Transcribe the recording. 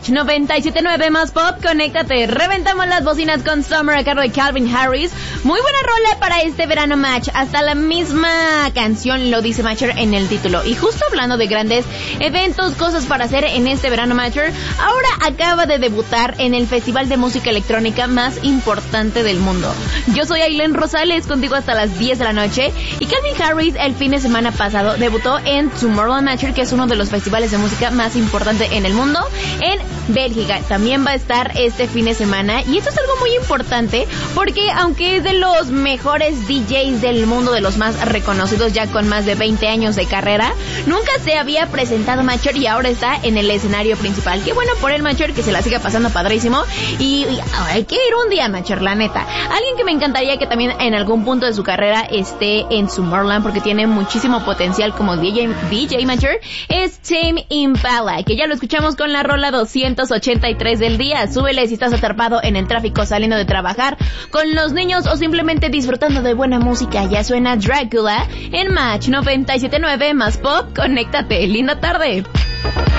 Match 97.9 más pop, conéctate. Reventamos las bocinas con Summer a cargo de Calvin Harris. Muy buena rola para este verano, Match. Hasta la misma canción lo dice Matcher en el título. Y justo hablando de grandes eventos, cosas para hacer en este verano, Matcher, ahora acaba de debutar en el festival de música electrónica más importante del mundo. Yo soy Ailén Rosales, contigo hasta las 10 de la noche. Y Calvin Harris el fin de semana pasado debutó en Tomorrowland Matcher, que es uno de los festivales de música más importantes en el mundo, en Bélgica. También va a estar este fin de semana, y esto es algo muy importante porque aunque es de los mejores DJs del mundo, de los más reconocidos ya con más de 20 años de carrera, nunca se había presentado Matcher y ahora está en el escenario principal. Qué bueno por el Matcher, que se la siga pasando padrísimo, y hay que ir un día, Matcher, la neta. Alguien que me encantaría que también en algún punto de su carrera esté en Tomorrowland porque tiene muchísimo potencial como DJ Matcher es Tame Impala, que ya lo escuchamos con la rola 283 del día. Súbele si estás atrapado en el tráfico saliendo de trabajar con los niños o simplemente disfrutando de buena música. Ya suena Dracula en Match 97.9 más pop. Conéctate. Linda tarde.